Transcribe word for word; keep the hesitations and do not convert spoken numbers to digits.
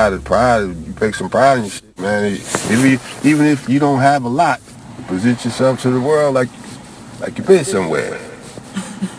pride, pride, you take some pride in your shit, man. If you, even if you don't have a lot, present yourself to the world like, like you've been somewhere.